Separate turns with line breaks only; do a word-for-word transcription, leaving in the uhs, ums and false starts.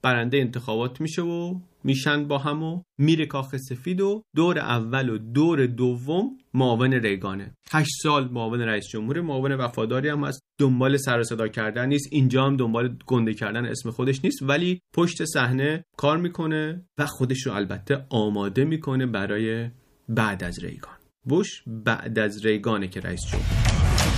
برنده انتخابات میشه و میشن با هم و میره کاخ سفید و دور اول و دور دوم معاون ریگانه. هشت سال معاون رئیس جمهور، معاون وفاداری هم هست، دنبال سر و صدا کردن نیست، اینجا هم دنبال گنده کردن اسم خودش نیست، ولی پشت صحنه کار میکنه و خودش رو البته آماده میکنه برای بعد از ریگان. بوش بعد از ریگانه که رئیس جمهور.